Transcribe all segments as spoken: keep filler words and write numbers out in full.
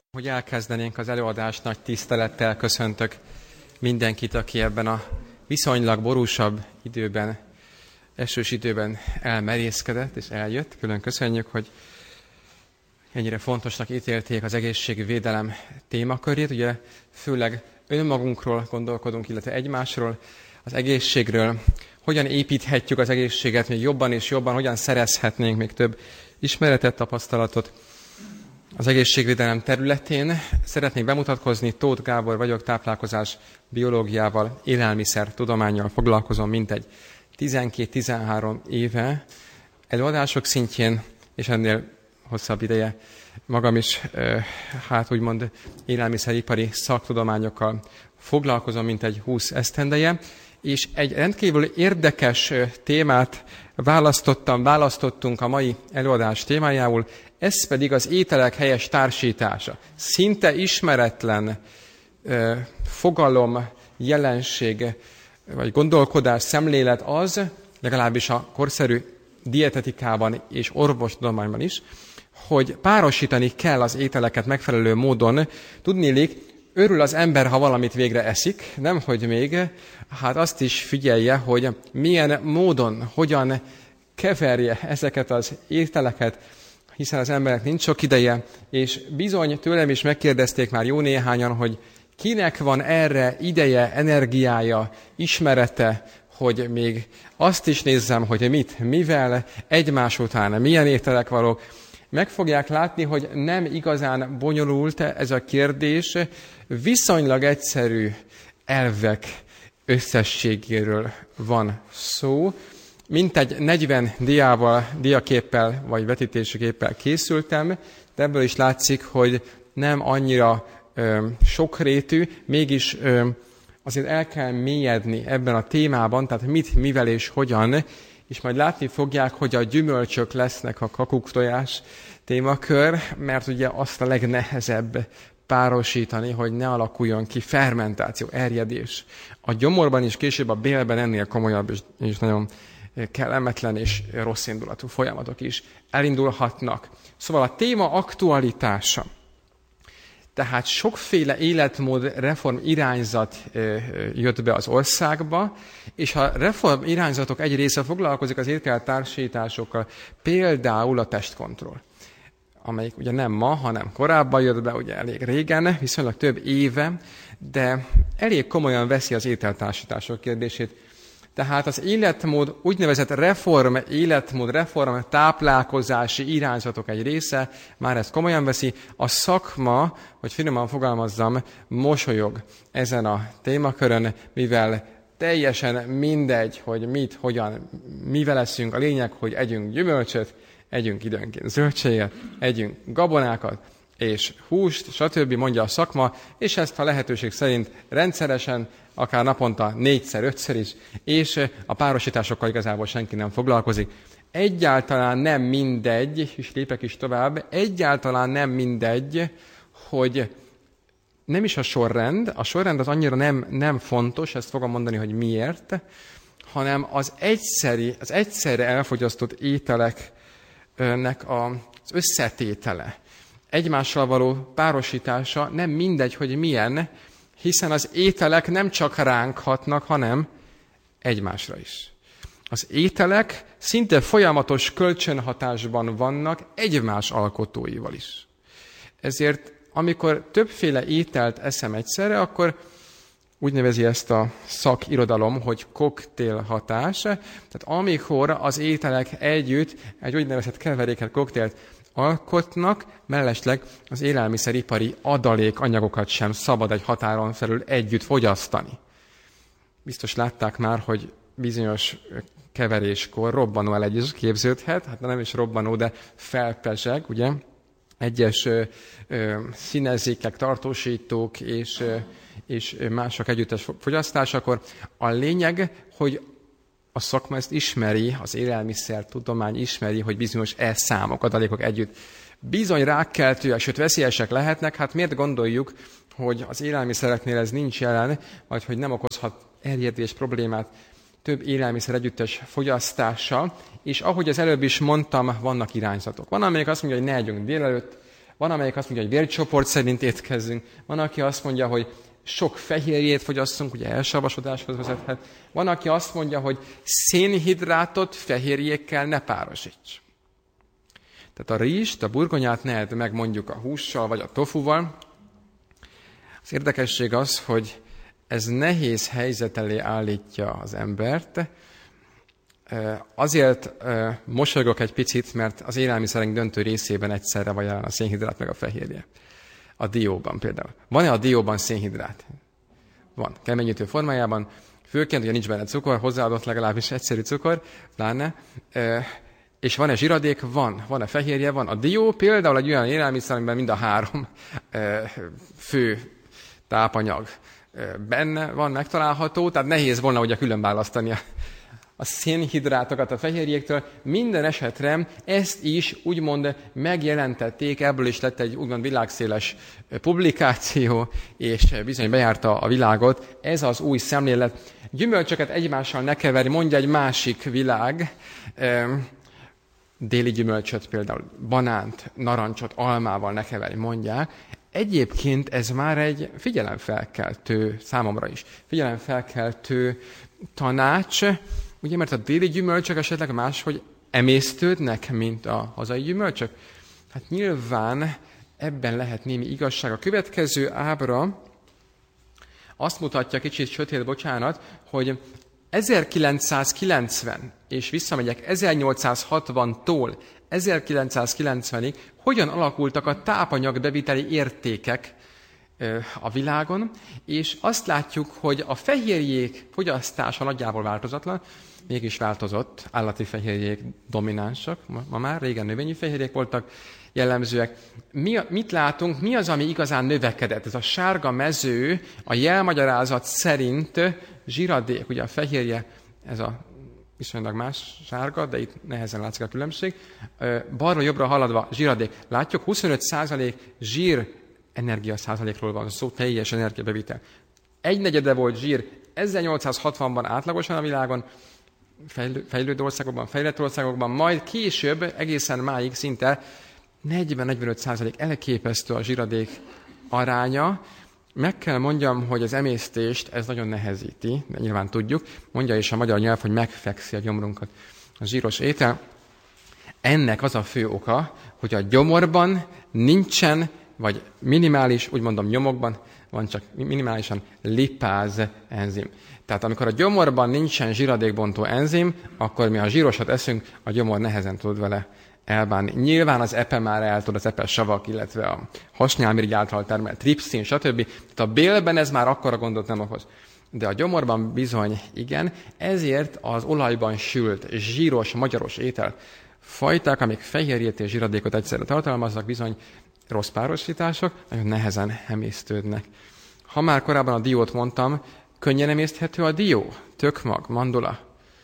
Hogy elkezdenénk az előadást, nagy tisztelettel köszöntök mindenkit, aki ebben a viszonylag borúsabb időben, esős időben elmerészkedett és eljött. Külön köszönjük, hogy ennyire fontosnak ítélték az egészségvédelem témakörét. Ugye főleg önmagunkról gondolkodunk, illetve egymásról, az egészségről. Hogyan építhetjük az egészséget még jobban és jobban, hogyan szerezhetnénk még több ismeretet, tapasztalatot az egészségvédelem területén. Szeretnék bemutatkozni, Tóth Gábor vagyok, táplálkozás biológiával, élelmiszer tudománnyal foglalkozom mintegy tizenkét-tizenhárom éve előadások szintjén, és ennél hosszabb ideje magam is, hát úgymond élelmiszeripari szaktudományokkal foglalkozom mintegy húsz esztendeje, és egy rendkívül érdekes témát választottam, választottunk a mai előadás témájául, ez pedig az ételek helyes társítása. Szinte ismeretlen ö, fogalom, jelenség, vagy gondolkodás, szemlélet az, legalábbis a korszerű dietetikában és orvostudományban is, hogy párosítani kell az ételeket megfelelő módon. Tudniillik, örül az ember, ha valamit végre eszik, nemhogy még, hát azt is figyelje, hogy milyen módon, hogyan keverje ezeket az ételeket, hiszen az embernek nincs sok ideje, és bizony tőlem is megkérdezték már jó néhányan, hogy kinek van erre ideje, energiája, ismerete, hogy még azt is nézzem, hogy mit, mivel, egymás után milyen ételek valók. Meg fogják látni, hogy nem igazán bonyolult ez a kérdés, viszonylag egyszerű elvek összességéről van szó. Mintegy negyven diával, diaképpel vagy vetítési géppel készültem, de ebből is látszik, hogy nem annyira ö, sokrétű, mégis ö, azért el kell mélyedni ebben a témában, tehát mit, mivel és hogyan, és majd látni fogják, hogy a gyümölcsök lesznek a kakuktojás témakör, mert ugye azt a legnehezebb párosítani, hogy ne alakuljon ki fermentáció, erjedés. A gyomorban is, később a bélben ennél komolyabb és, és nagyon kellemetlen és rossz indulatú folyamatok is elindulhatnak. Szóval a téma aktualitása. Tehát sokféle életmód reform irányzat jött be az országba, és a reform irányzatok egy része foglalkozik az ételtársításokkal, például a testkontroll, amelyik ugye nem ma, hanem korábban jött be, ugye elég régen, viszonylag több éve, de elég komolyan veszi az ételtársítások kérdését. Tehát az életmód, úgynevezett reform, életmód, reform, táplálkozási irányzatok egy része, már ezt komolyan veszi. A szakma, hogy finoman fogalmazzam, mosolyog ezen a témakörön, mivel teljesen mindegy, hogy mit, hogyan, mivel leszünk. A lényeg, hogy együnk gyümölcsöt, együnk időnként zöldséget, együnk gabonákat, és húst, stb. Mondja a szakma, és ezt ha lehetőség szerint rendszeresen, akár naponta négyszer, ötször is, és a párosításokkal igazából senki nem foglalkozik. Egyáltalán nem mindegy, és lépek is tovább, egyáltalán nem mindegy, hogy nem is a sorrend, a sorrend az annyira nem, nem fontos, ezt fogom mondani, hogy miért, hanem az egyszeri, az egyszerre elfogyasztott ételeknek az összetétele, egymással való párosítása nem mindegy, hogy milyen, hiszen az ételek nem csak ránk hatnak, hanem egymásra is. Az ételek szinte folyamatos kölcsönhatásban vannak egymás alkotóival is. Ezért, amikor többféle ételt eszem egyszerre, akkor úgy nevezi ezt a szakirodalom, hogy koktélhatás. Tehát amikor az ételek együtt egy úgynevezett keveréket, koktélt alkotnak, mellesleg az élelmiszeripari adalékanyagokat sem szabad egy határon felül együtt fogyasztani. Biztos látták már, hogy bizonyos keveréskor robbanó elegyés képződhet, hát nem is robbanó, de felpezseg, ugye? Egyes ö, ö, színezékek, tartósítók és, ö, és mások együttes fogyasztásakor. A lényeg, hogy a szakma ezt ismeri, az élelmiszer tudomány ismeri, hogy bizonyos e-számok, adalékok együtt bizony rákkeltőek, sőt veszélyesek lehetnek. Hát miért gondoljuk, hogy az élelmiszereknél ez nincs jelen, vagy hogy nem okozhat erjedés problémát több élelmiszer együttes fogyasztással, és ahogy az előbb is mondtam, vannak irányzatok. Van, amelyik azt mondja, hogy ne együnk délelőtt, Van, amelyik azt mondja, hogy vércsoport szerint étkezzünk. Van, aki azt mondja, hogy sok fehérjét fogyasszunk, ugye elsavasodáshoz vezethet. Van, aki azt mondja, hogy szénhidrátot fehérjékkel ne párosíts. Tehát a rizst, a burgonyát ne edd meg mondjuk a hússal vagy a tofuval. Az érdekesség az, hogy ez nehéz helyzet elé állítja az embert. Azért mosolygok egy picit, mert az élelmiszerek döntő részében egyszerre van jelen a szénhidrát meg a fehérje. A dióban például. Van-e a dióban szénhidrát? Van. Keményítő formájában. Főként, ugye nincs benne cukor, hozzáadott legalábbis egyszerű cukor, pláne. És van-e zsiradék? Van. Van-e fehérje? Van. A dió például egy olyan élelmiszer, amiben mind a három fő tápanyag benne van, megtalálható, tehát nehéz volna ugye külön választani a, a szénhidrátokat a fehérjéktől. Minden esetre ezt is úgymond megjelentették, ebből is lett egy úgymond világszéles publikáció, és bizony bejárta a világot. Ez az új szemlélet. Gyümölcsöket egymással ne keverj, mondja egy másik világ. Déli gyümölcsöt, például banánt, narancsot, almával ne keverj, mondják. Egyébként ez már egy figyelemfelkeltő, számomra is, figyelemfelkeltő tanács, ugye, mert a déli gyümölcsök esetleg máshogy emésztődnek, mint a hazai gyümölcsök. Hát nyilván ebben lehet némi igazság. A következő ábra azt mutatja, kicsit sötét, bocsánat, hogy ezerkilencszázkilencven, és visszamegyek ezernyolcszázhatvantól ezerkilencszázkilencvenig, hogyan alakultak a tápanyagbeviteli értékek a világon, és azt látjuk, hogy a fehérjék fogyasztása nagyjából változatlan, mégis változott, állati fehérjék dominánsak, ma már régen növényi fehérjék voltak jellemzőek. Mi, mit látunk, mi az, ami igazán növekedett? Ez a sárga mező a jelmagyarázat szerint zsiradék, ugye a fehérje, ez a viszonylag más sárga, de itt nehezen látszik a különbség. Balra jobbra haladva zsiradék. Látjuk, huszonöt százalék zsír energia százalékról van szó, teljes energiabevitel. Egynegyede volt zsír ezernyolcszázhatvanban átlagosan a világon, fejlő, fejlődő országokban, fejlett országokban, majd később egészen máig szinte negyven-negyvenöt százalék elképesztő a zsíradék aránya. Meg kell mondjam, hogy az emésztést ez nagyon nehezíti, de nyilván tudjuk, mondja is a magyar nyelv, hogy megfekszi a gyomrunkat a zsíros étel. Ennek az a fő oka, hogy a gyomorban nincsen, vagy minimális, úgy mondom nyomokban, van csak minimálisan lipáz enzim. Tehát amikor a gyomorban nincsen zsíradékbontó enzim, akkor mi a zsírosat eszünk, a gyomor nehezen tud vele elbánni. Nyilván az epe már el tud, az epes savak, illetve a hasnyálmirigy által termelt tripszin, stb. Tehát a bélben ez már akkora gondot nem okoz. De a gyomorban bizony igen, ezért az olajban sült, zsíros, magyaros étel fajták, amik fehérjét és zsíradékot egyszerre tartalmaznak, bizony rossz párosítások, nagyon nehezen emésztődnek. Ha már korábban a diót mondtam, könnyen emészthető a dió, tökmag, mandula.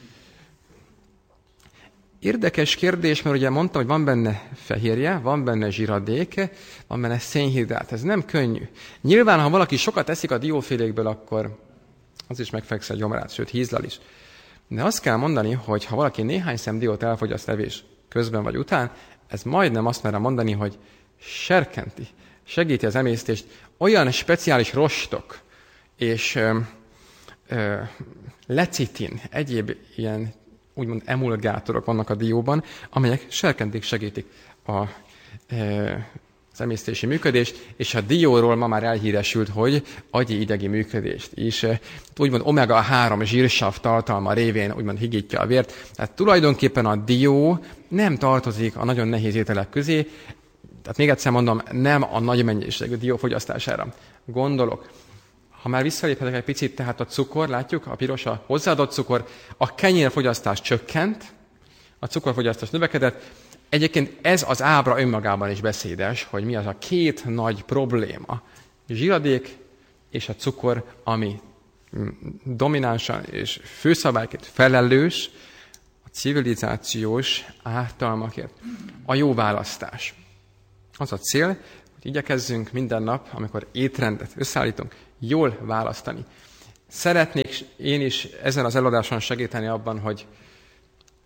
Érdekes kérdés, mert ugye mondtam, hogy van benne fehérje, van benne zsíradék, van benne szénhidrát. Ez nem könnyű. Nyilván, ha valaki sokat eszik a diófélékből, akkor az is megfekszi a gyomrát, sőt hízlal is. De azt kell mondani, hogy ha valaki néhány szem diót elfogyaszt evés közben vagy után, ez majdnem azt merem mondani, hogy serkenti, segíti az emésztést. Olyan speciális rostok és ö, ö, lecitin, egyéb ilyen úgymond emulgátorok vannak a dióban, amelyek serkentik, segítik a, e, az emésztési működést, és a dióról ma már elhíresült, hogy agyi idegi működést is. E, úgymond omega három zsírsav tartalma révén úgymond higítja a vért. Tehát tulajdonképpen a dió nem tartozik a nagyon nehéz ételek közé, tehát még egyszer mondom, nem a nagy mennyiségű dió fogyasztására gondolok. Ha már visszaléphetek egy picit, tehát a cukor, látjuk, a piros a hozzáadott cukor, a kenyérfogyasztás csökkent, a cukorfogyasztás növekedett. Egyébként ez az ábra önmagában is beszédes, hogy mi az a két nagy probléma. A zsíradék és a cukor, ami dominánsan és főszabályként felelős a civilizációs ártalmakért. A jó választás. Az a cél, hogy igyekezzünk minden nap, amikor étrendet összeállítunk, jól választani. Szeretnék én is ezen az előadáson segíteni abban, hogy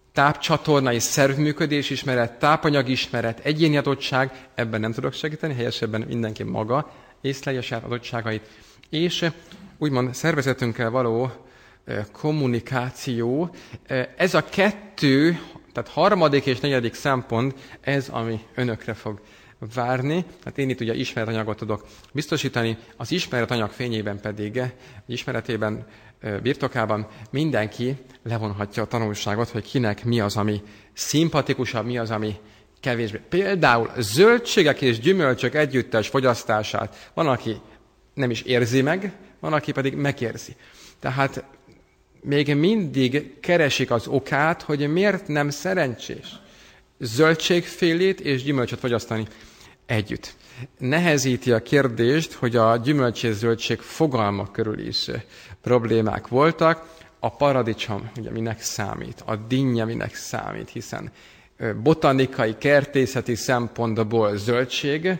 tápcsatornai szervműködés ismeret, tápanyagismeret, egyéni adottság, ebben nem tudok segíteni, helyesebben mindenki maga észlelje a saját adottságait, és úgymond szervezetünkkel való kommunikáció. Ez a kettő, tehát harmadik és negyedik szempont, ez, ami önökre fog várni. Hát én itt ugye ismeretanyagot tudok biztosítani, az ismeretanyag fényében pedig, az ismeretében, birtokában mindenki levonhatja a tanulságot, hogy kinek mi az, ami szimpatikusabb, mi az, ami kevésbé. Például zöldségek és gyümölcsök együttes fogyasztását van, aki nem is érzi meg, van, aki pedig megérzi. Tehát még mindig keresik az okát, hogy miért nem szerencsés zöldségfélét és gyümölcsöt fogyasztani együtt. Nehezíti a kérdést, hogy a gyümölcs és zöldség fogalmak körül is problémák voltak. A paradicsom ugye minek számít, a dinnye minek számít, hiszen botanikai, kertészeti szempontból zöldség,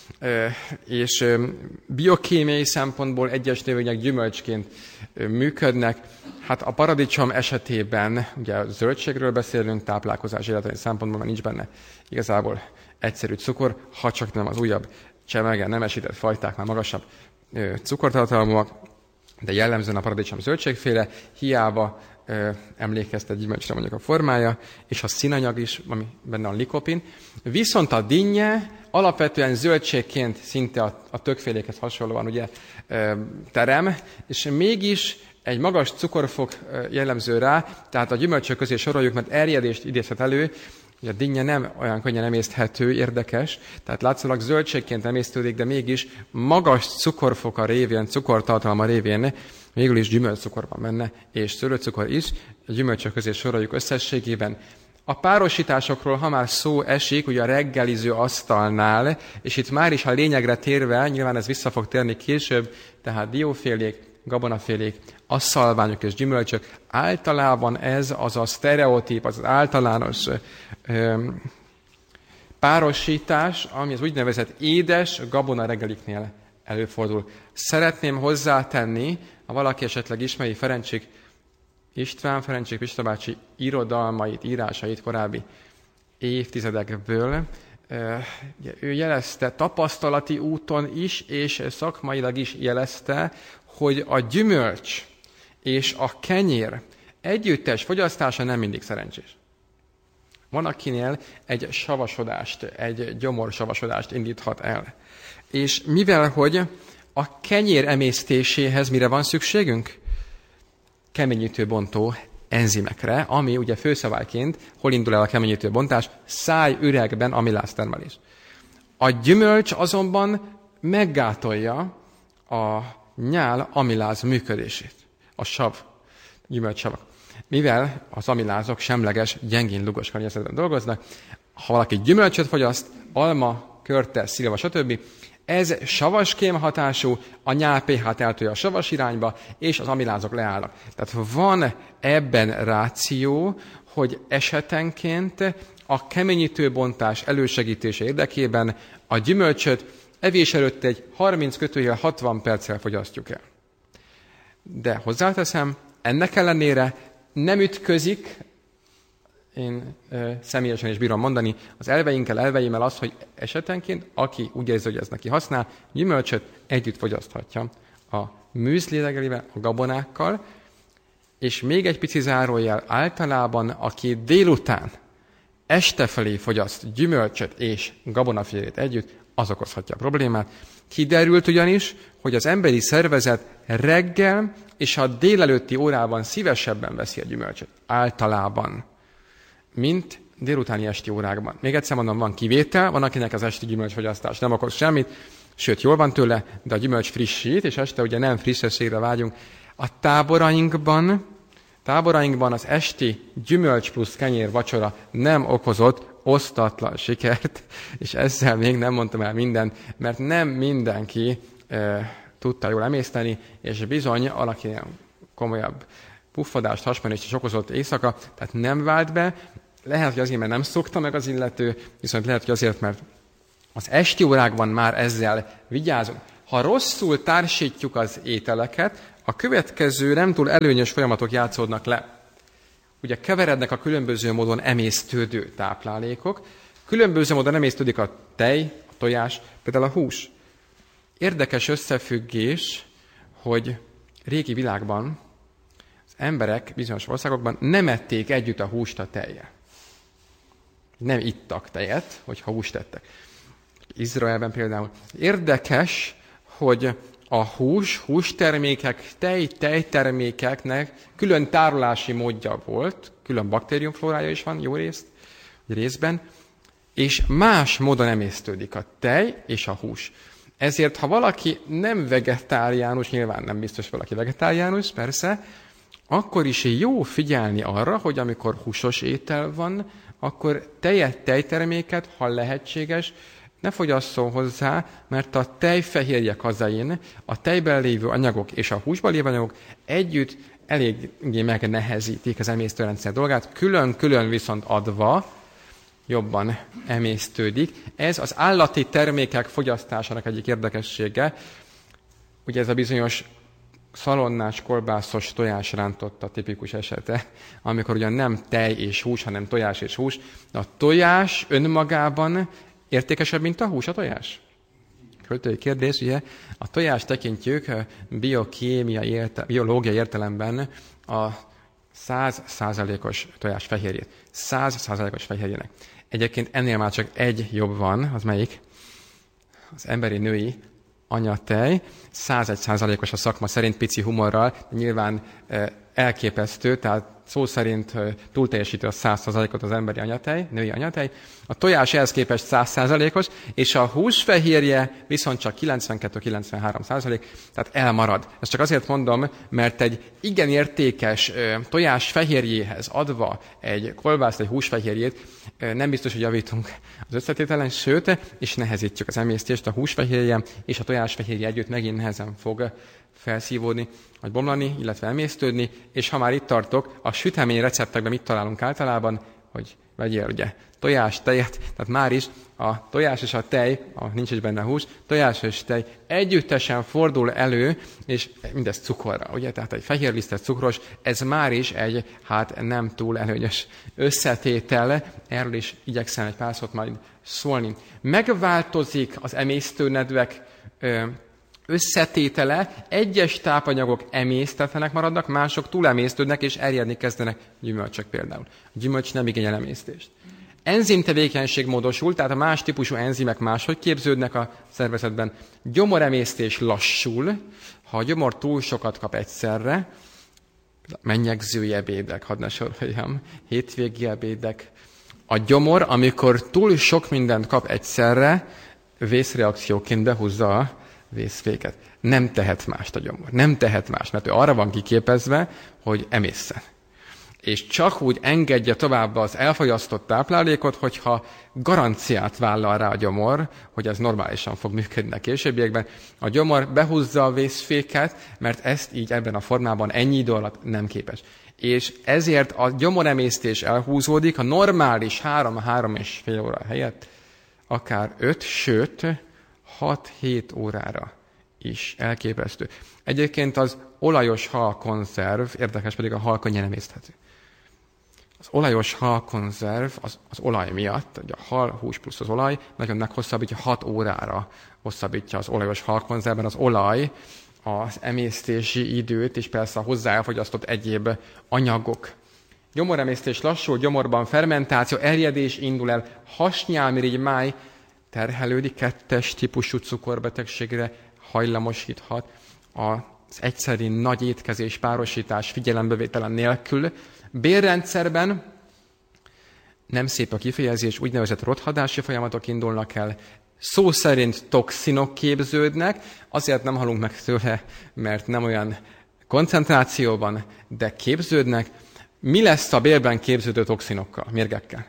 és biokémiai szempontból egyes növények gyümölcsként működnek. Hát a paradicsom esetében, ugye a zöldségről beszélünk, táplálkozás életeni szempontból, mert nincs benne igazából egyszerű cukor, ha csak nem az újabb csemege, nemesített fajtáknál magasabb cukortartalmúak, de jellemzően a paradicsom zöldségféle, hiába ö, emlékeztet gyümölcsre mondjuk a formája, és a színanyag is, ami benne a likopin. Viszont a dinnye alapvetően zöldségként szinte a, a többfélékhez hasonlóan ugye ö, terem, és mégis egy magas cukorfok jellemző rá, tehát a gyümölcsök közé soroljuk, mert erjedést idézhet elő, hogy a dinnye nem olyan könnyen emészthető, érdekes, tehát látszólag zöldségként emésztődik, de mégis magas cukorfoka révén, cukortartalma révén végül is gyümölcscukor van benne, és szőlőcukor is, a gyümölcsök közé soroljuk összességében. A párosításokról, ha már szó esik, ugye a reggeliző asztalnál, és itt már is a lényegre térve, nyilván ez vissza fog térni később, tehát diófélék, gabonafélék, asszalványok és gyümölcsök, általában ez az a sztereotíp, az, az általános ö, párosítás, ami az úgynevezett édes gabona reggeliknél előfordul. Szeretném hozzátenni, ha valaki esetleg ismeri Ferencsik István, Ferencsik Pista bácsi irodalmait, írásait korábbi évtizedekből, ő jelezte tapasztalati úton is, és szakmailag is jelezte, hogy a gyümölcs és a kenyér együttes fogyasztása nem mindig szerencsés. Van, akinél egy savasodást, egy gyomorsavasodást indíthat el. És mivel, hogy a kenyér emésztéséhez mire van szükségünk? Keményítőbontó enzimekre, ami ugye főszabályként, hol indul el a keményítőbontás? Szájüregben amiláztermelés. A gyümölcs azonban meggátolja a nyál amiláz működését, a sav, gyümölcssavak. Mivel az amilázok semleges, gyengén lugos környezetben dolgoznak, ha valaki gyümölcsöt fogyaszt, alma, körte, szilva, stb., ez savas kémhatású, a nyál pH-t eltolja a savas irányba, és az amilázok leállnak. Tehát van ebben ráció, hogy esetenként a keményítőbontás elősegítése érdekében a gyümölcsöt evés előtt egy harminc kötőjel hatvan perccel fogyasztjuk el. De hozzáteszem, ennek ellenére nem ütközik, én e, személyesen is bírom mondani, az elveinkkel, elveimmel az, hogy esetenként, aki úgy érzi, hogy ez neki használ, gyümölcsöt együtt fogyaszthatja a műzli reggelével, a gabonákkal, és még egy pici zárójel, általában, aki délután, este felé fogyaszt gyümölcsöt és gabonafélét együtt, az okozhatja a problémát. Kiderült ugyanis, hogy az emberi szervezet reggel és a délelőtti órában szívesebben veszi a gyümölcsöt. Általában. Mint délutáni esti órákban. Még egyszer mondom, van kivétel, van akinek az esti gyümölcsfogyasztás nem okoz semmit, sőt, jól van tőle, de a gyümölcs frissít, és este ugye nem frissességre vágyunk. A táborainkban, táborainkban az esti gyümölcs plusz kenyér vacsora nem okozott osztatlan sikert, és ezzel még nem mondtam el mindent, mert nem mindenki e, tudta jól emészteni, és bizony valakinek komolyabb puffadást, hasmenést is okozott éjszaka, tehát nem vált be. Lehet, hogy azért, mert nem szokta meg az illető, viszont lehet, hogy azért, mert az esti órákban már ezzel vigyázunk. Ha rosszul társítjuk az ételeket, a következő nem túl előnyös folyamatok játszódnak le. ugye keverednek a különböző módon emésztődő táplálékok, különböző módon emésztődik a tej, a tojás, például a hús. Érdekes összefüggés, hogy régi világban az emberek bizonyos országokban nem ették együtt a húst a tejjel. Nem ittak tejet, hogyha húst ettek. Izraelben például. Érdekes, hogy a hús, hústermékek, tej, tejtermékeknek külön tárolási módja volt, külön baktériumflórája is van, jó részt, részben, és más módon emésztődik a tej és a hús. Ezért, ha valaki nem vegetáriánus, nyilván nem biztos valaki vegetáriánus, persze, akkor is jó figyelni arra, hogy amikor húsos étel van, akkor tejet, tejterméket, ha lehetséges, ne fogyasszon hozzá, mert a tejfehérje kazein, a tejben lévő anyagok és a húsban lévő anyagok együtt eléggé megnehezítik az emésztőrendszer dolgát, külön-külön viszont adva jobban emésztődik. Ez az állati termékek fogyasztásának egyik érdekessége. Ugye ez a bizonyos szalonnás, kolbászos tojásrántott a tipikus esete, amikor ugyan nem tej és hús, hanem tojás és hús. De a tojás önmagában értékesebb, mint a hús, a tojás? Költői kérdés, ugye? A tojást tekintjük biokémiai, érte, biológiai értelemben a száz százalékos tojás fehérjét. száz százalékos fehérjének. Egyébként ennél már csak egy jobb van, az melyik? Az emberi női anyatej, százegy százalékos a szakma szerint, pici humorral, nyilván elképesztő, tehát szó szerint túlteljesíti a száz százalékot az emberi anyatej, női anyatej. A tojás ehhez képest száz százalékos, és a húsfehérje viszont csak kilencvenkettő-kilencvenhárom százalék, tehát elmarad. Ezt csak azért mondom, mert egy igen értékes tojás fehérjéhez adva egy kolbászt, egy húsfehérjét, nem biztos, hogy javítunk az összetételen, sőt, és nehezítjük az emésztést, a húsfehérje és a tojásfehérje együtt megint nehezen fog felszívódni, vagy bomlani, illetve emésztődni, és ha már itt tartok, a sütemény receptekben mit találunk általában, hogy vegyél ugye tojás, tejet, tehát már is a tojás és a tej, a, nincs is benne hús, tojás és tej együttesen fordul elő, és mindez cukorra, ugye, tehát egy fehérlisztes cukros, ez már is egy, hát nem túl előnyös összetétel, erről is igyekszem egy pár szót majd szólni. Megváltozik az emésztőnedvek ö, összetétele, egyes tápanyagok emésztetlenek maradnak, mások túlemésztődnek és erjedni kezdenek, gyümölcsök például. A gyümölcs nem igényel emésztést. Enzim tevékenység módosul, tehát a más típusú enzimek máshogy képződnek a szervezetben. Gyomoremésztés lassul, ha a gyomor túl sokat kap egyszerre, mennyegzői ebédek, hadd ne soroljam, hétvégi ebédek. A gyomor, amikor túl sok mindent kap egyszerre, vészreakcióként behúzza a vészféket. Nem tehet mást a gyomor. Nem tehet mást, mert ő arra van kiképezve, hogy emészen. És csak úgy engedje tovább az elfogyasztott táplálékot, hogyha garanciát vállal rá a gyomor, hogy ez normálisan fog működni a későbbiekben. A gyomor behúzza a vészféket, mert ezt így ebben a formában ennyi idő alatt nem képes. És ezért a gyomoremésztés elhúzódik, a normális három-három és fél óra helyett akár öt, sőt hat-hét órára is elképesztő. Egyébként az olajos halkonzerv, érdekes pedig a hal könnyen emészthető. Az olajos halkonzerv az, az olaj miatt, hogy a hal, hús plusz az olaj, nagyon meghosszabbítja, hat órára hosszabbítja az olajos halkonzervben az olaj az emésztési időt, és persze a hozzá elfogyasztott egyéb anyagok. Gyomoremésztés lassul, gyomorban fermentáció, erjedés indul el, hasnyálmirigy máj terhelődik, kettes típusú cukorbetegségre hajlamosíthat, az egyszeri nagy étkezés, párosítás figyelembevételen nélkül. Bélrendszerben nem szép a kifejezés, úgynevezett rothadási folyamatok indulnak el, szó szerint toxinok képződnek, azért nem halunk meg tőle, mert nem olyan koncentrációban, de képződnek. Mi lesz a bélben képződő toxinokkal, mérgekkel?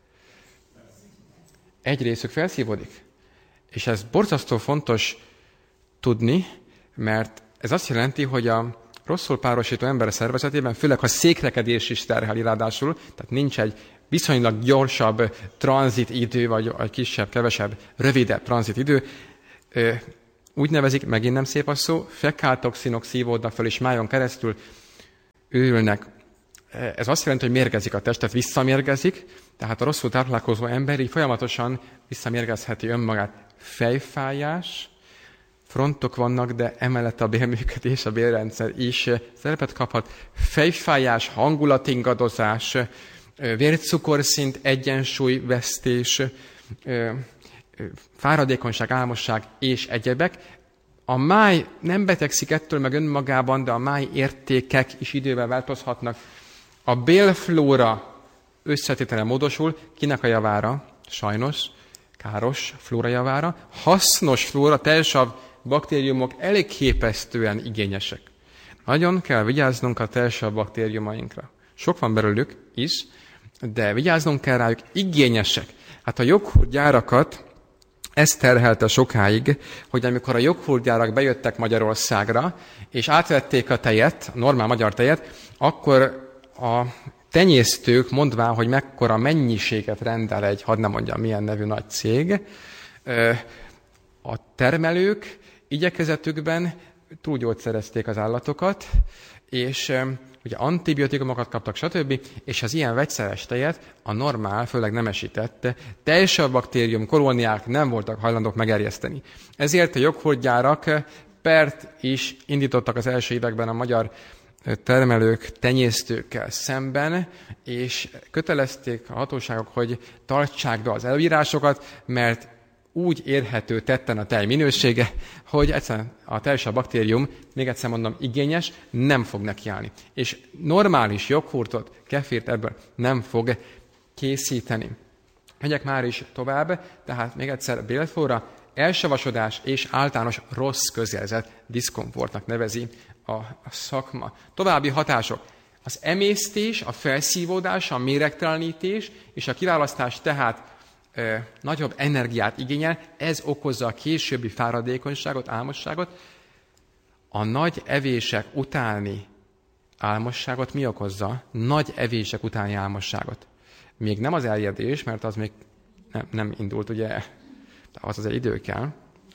Egy részük felszívódik. És ez borzasztó fontos tudni, mert ez azt jelenti, hogy a rosszul párosító ember szervezetében, főleg ha székrekedés is terheli ráadásul, tehát nincs egy viszonylag gyorsabb tranzitidő, vagy, vagy kisebb, kevesebb, rövidebb tranzitidő, úgy nevezik, megint nem szép a szó, fekáltoxinok szívódnak fel, és májon keresztül őrülnek Ez azt jelenti, hogy mérgezik a testet, visszamérgezik, tehát a rosszul táplálkozó ember így folyamatosan visszamérgezheti önmagát. Fejfájás, frontok vannak, de emellett a bélműködés, a bélrendszer is szerepet kaphat. Fejfájás, hangulatingadozás, vércukorszint, egyensúlyvesztés, fáradékonyság, álmosság és egyebek. A máj nem betegszik ettől meg önmagában, de a máj értékek is idővel változhatnak. A bélflóra összetétele módosul, kinek a javára? Sajnos, káros flóra javára. Hasznos flóra, teljesabb baktériumok elképesztően igényesek. Nagyon kell vigyáznunk a teljesabb baktériumainkra. Sok van belőlük is, de vigyáznunk kell rájuk, igényesek. Hát a joghurtgyárakat ez terhelte sokáig, hogy amikor a joghurtgyárak bejöttek Magyarországra, és átvették a tejet, a normál magyar tejet, akkor a tenyésztők, mondván, hogy mekkora mennyiséget rendel egy, hadd nem mondjam, milyen nevű nagy cég, a termelők igyekezetükben túlgyógyszerezték az állatokat, és ugye antibiotikumokat kaptak, stb., és az ilyen vegyszeres tejet a normál, főleg nemesített, teljesabb baktérium kolóniák nem voltak hajlandók megerjeszteni. Ezért a joghurtgyárak pert is indítottak az első években a magyar termelők, tenyésztőkkel szemben, és kötelezték a hatóságok, hogy tartsák be az előírásokat, mert úgy érhető tetten a tej minősége, hogy egyszerűen a teljesabb baktérium, még egyszer mondom, igényes, nem fog nekiállni. És normális joghurtot, kefírt ebből nem fog készíteni. Megyek már is tovább, tehát még egyszer bélflóra, elsavasodás és általános rossz közérzet, diszkomfortnak nevezi a, a szakma. További hatások. Az emésztés, a felszívódás, a méregtelenítés és a kiválasztás tehát ö, nagyobb energiát igényel, ez okozza a későbbi fáradékonyságot, álmosságot. A nagy evések utáni álmosságot mi okozza? Nagy evések utáni álmosságot. Még nem az eljedés, mert az még nem, nem indult, ugye, az az egy idő kell.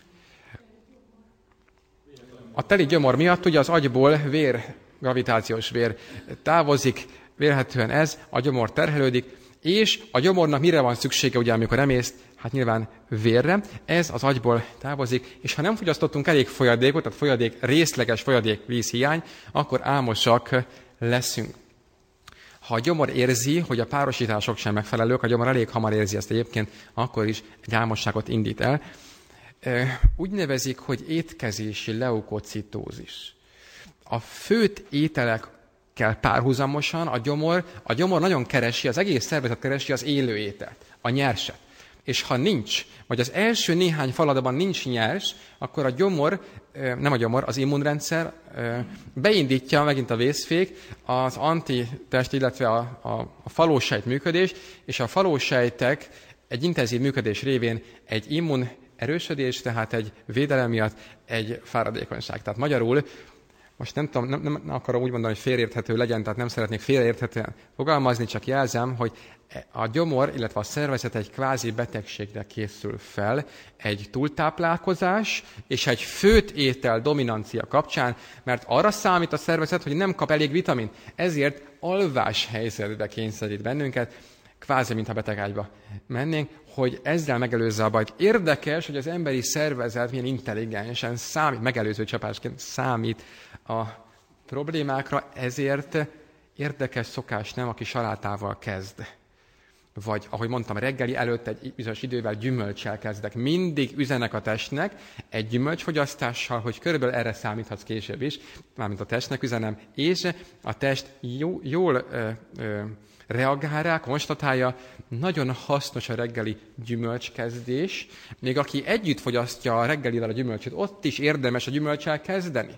A teli gyomor miatt ugye az agyból vér, gravitációs vér távozik, vélhetően ez, a gyomor terhelődik, és a gyomornak mire van szüksége, ugye, amikor emészt? Hát nyilván vérre, ez az agyból távozik, és ha nem fogyasztottunk elég folyadékot, tehát folyadék, részleges folyadék vízhiány, akkor álmosak leszünk. Ha a gyomor érzi, hogy a párosítások sem megfelelők, a gyomor elég hamar érzi ezt egyébként, akkor is egy álmosságot indít el. Úgy nevezik, hogy étkezési leukocitózis. A főtt ételekkel párhuzamosan a gyomor, a gyomor nagyon keresi, az egész szervezet keresi az élő ételt, a nyerset. És ha nincs, vagy az első néhány faladban nincs nyers, akkor a gyomor, nem a gyomor, az immunrendszer beindítja megint a vészfék, az antitest, illetve a, a, a falósejt működés, és a falósejtek egy intenzív működés révén egy immun erősödés, tehát egy védelem miatt egy fáradékonyság. Tehát magyarul, most nem, tudom, nem, nem akarom úgy mondani, hogy félreérthető legyen, tehát nem szeretnék félreérthetően fogalmazni, csak jelzem, hogy a gyomor, illetve a szervezet egy kvázi betegségre készül fel, egy túltáplálkozás és egy főtt étel dominancia kapcsán, mert arra számít a szervezet, hogy nem kap elég vitamin. Ezért alvás helyzetbe kényszerít bennünket, kvázi, mintha betegágyba mennénk, hogy ezzel megelőzze a bajt. Érdekes, hogy az emberi szervezet milyen intelligensen számít, megelőző csapásként számít a problémákra, ezért érdekes szokás nem, aki salátával kezd. Vagy, ahogy mondtam, reggeli előtt egy bizonyos idővel gyümölccsel kezdek. Mindig üzenek a testnek egy gyümölcsfogyasztással, hogy körülbelül erre számíthatsz később is, mármint a testnek üzenem, és a test jó, jól ö, ö, reagál rá, konstatálja, nagyon hasznos a reggeli gyümölcskezdés, még aki együtt fogyasztja a reggelivel a gyümölcsöt, ott is érdemes a gyümölccsel kezdeni.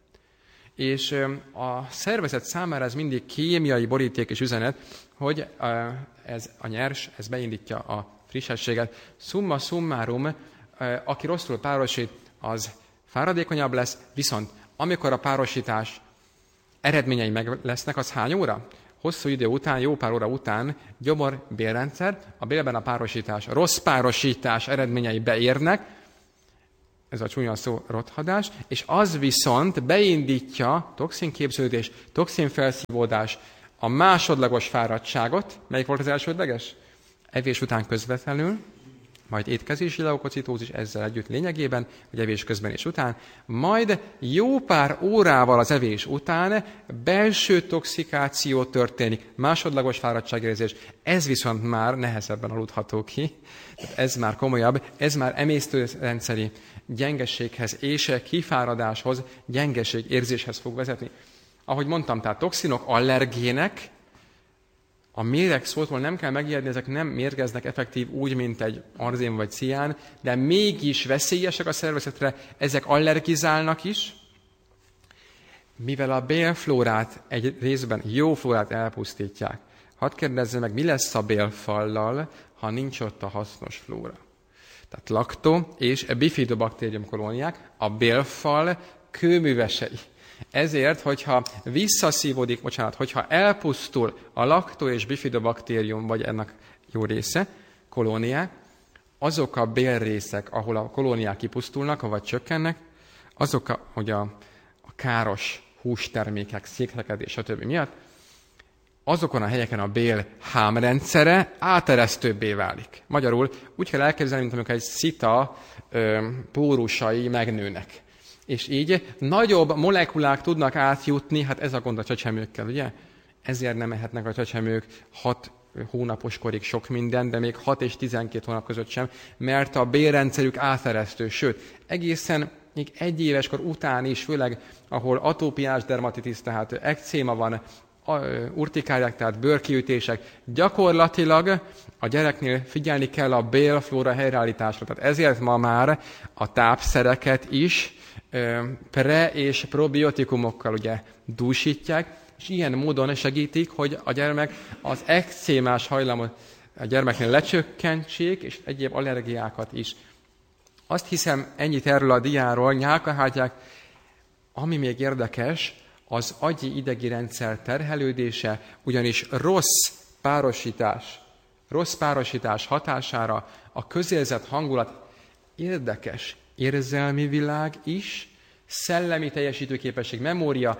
És a szervezet számára ez mindig kémiai boríték és üzenet, hogy ez a nyers, ez beindítja a frissességet. Summa summarum, aki rosszul párosít, az fáradékonyabb lesz, viszont amikor a párosítás eredményei meg lesznek, az hány óra? Hosszú idő után, jó pár óra után gyomor, bélrendszer, a bélben a párosítás, rossz párosítás eredményei beérnek, ez a csúnya szó rothadás, és az viszont beindítja toxinképződés, toxinfelszívódás, a másodlagos fáradtságot, melyik volt az elsődleges? Evés után közvetlenül, majd étkezési leukocitózis ezzel együtt lényegében, hogy evés közben és után, majd jó pár órával az evés után belső toxikáció történik, másodlagos fáradtságérzés, ez viszont már nehezebben aludható ki, tehát ez már komolyabb, ez már emésztőrendszeri gyengeséghez és kifáradáshoz, gyengeség érzéshez fog vezetni. Ahogy mondtam, tehát toxinok, allergének, a méreg szótól nem kell megijedni, ezek nem mérgeznek effektív úgy, mint egy arzén vagy cián, de mégis veszélyesek a szervezetre, ezek allergizálnak is, mivel a bélflórát egy részben, jó flórát elpusztítják. Hadd kérdezzem meg, mi lesz a bélfallal, ha nincs ott a hasznos flóra? Tehát laktó és bifidobakterium kolóniák, a bélfal kőművesei. Ezért, hogyha visszaszívódik, bocsánat, hogyha elpusztul a laktó és bifidobaktérium, vagy ennek jó része, kolóniák, azok a bélrészek, ahol a kolóniák kipusztulnak, vagy csökkennek, azok, a, hogy a, a káros hústermékek, székrekedés, stb. Miatt, azokon a helyeken a bél hámrendszere áteresztőbbé válik. Magyarul úgy kell elképzelni, mint amikor egy szita ö, pórusai megnőnek. És így nagyobb molekulák tudnak átjutni, hát ez a gond a csecsemőkkel, ugye? Ezért nem ehetnek a csecsemők hat hónapos korig sok minden, de még hat és tizenkét hónap között sem, mert a bélrendszerük áteresztő, sőt, egészen még egy éves kor után is, főleg ahol atópiás dermatitis, tehát ekcéma van, urtikáriák, tehát bőrkiütések, gyakorlatilag a gyereknél figyelni kell a bélflóra helyreállításra. Tehát ezért ma már a tápszereket is pre- és probiotikumokkal ugye dúsítják, és ilyen módon segítik, hogy a gyermek az ekcémás hajlamot a gyermeknél lecsökkentsék, és egyéb allergiákat is. Azt hiszem, ennyit erről a diáról, nyálkahártyák, ami még érdekes, az agyi idegi rendszer terhelődése, ugyanis rossz párosítás, rossz párosítás hatására a közérzet hangulat érdekes érzelmi világ is, szellemi teljesítőképesség, memória,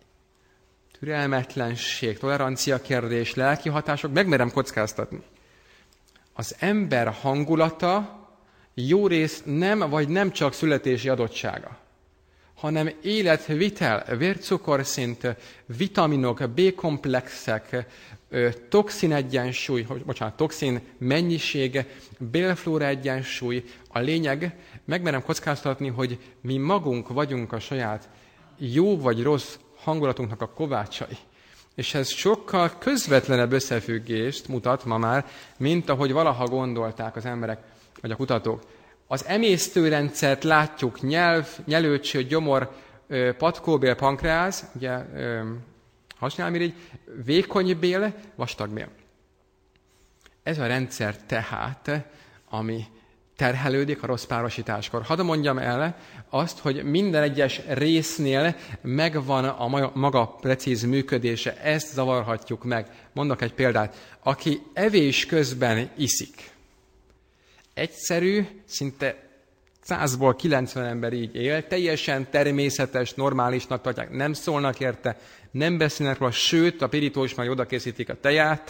türelmetlenség, tolerancia kérdés, lelki hatások, megmerem kockáztatni. Az ember hangulata jó rész nem vagy nem csak születési adottsága, hanem életvitel, vércukorszint, vitaminok, B-komplexek, toxin egyensúly, bocsánat, toxin mennyiség, bélflóra egyensúly. A lényeg, megmerem kockáztatni, hogy mi magunk vagyunk a saját jó vagy rossz hangulatunknak a kovácsai. És ez sokkal közvetlenebb összefüggést mutat ma már, mint ahogy valaha gondolták az emberek vagy a kutatók. Az emésztőrendszert látjuk, nyelv, nyelőcső, gyomor, patkóbél, pankreáz, ugye hasnyálmirigy, vékony bél, vastag bél. Ez a rendszer tehát, ami terhelődik a rossz párosításkor. Hadd mondjam el azt, hogy minden egyes résznél megvan a maga precíz működése, ezt zavarhatjuk meg. Mondok egy példát. Aki evés közben iszik, egyszerű, szinte százból kilencven ember így él, teljesen természetes, normálisnak tartják, nem szólnak érte, nem beszélnek róla, sőt, a pirítós már oda készítik a teját,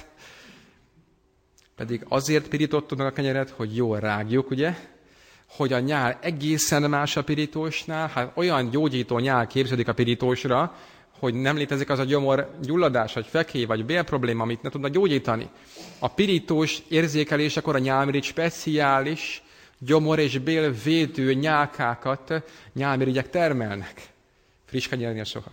pedig azért pirítottuk meg a kenyeret, hogy jól rágjuk, ugye? Hogy a nyál egészen más a pirítósnál, hát olyan gyógyító nyál képződik a pirítósra, hogy nem létezik az a gyomor gyulladás, vagy fekély, vagy bélprobléma, amit ne tudna gyógyítani. A pirítós érzékelésekor a nyálmirigy speciális gyomor és bélvédő nyálkákat nyálmirigyek termelnek. Friss kenyérnél soha.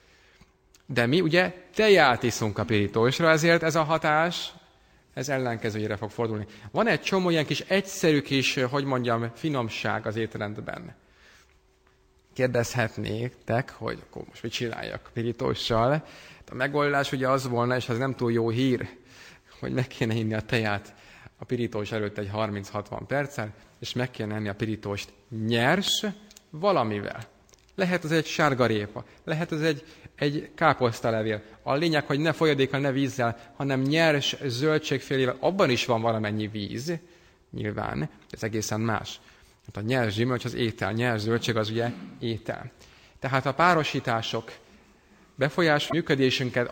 De mi ugye teját iszunk a pirítósra, ezért ez a hatás, ez ellenkezőjére fog fordulni. Van egy csomó ilyen kis egyszerű kis, hogy mondjam, finomság az étrendben. Kérdezhetnétek, hogy akkor most mit csináljak pirítóssal. A megoldás ugye az volna, és ez nem túl jó hír, hogy meg kéne inni a teját a pirítós előtt egy harminc-hatvan perccel, és meg kéne enni a pirítóst nyers valamivel. Lehet az egy sárgarépa, lehet az egy, egy káposztalevél. A lényeg, hogy ne folyadékkal, ne vízzel, hanem nyers zöldségfélével. Abban is van valamennyi víz, nyilván, ez egészen más. Hát a nyers gyümölcs az étel, nyers zöldség az ugye étel. Tehát a párosítások befolyás működésünket